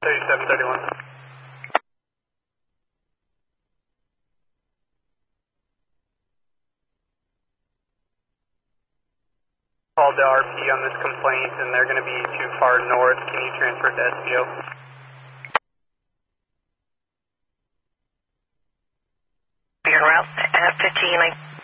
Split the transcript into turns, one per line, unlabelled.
3731. Called the RP on this complaint and they're going to be too far north. Can you transfer to SBO?
Your route, 15,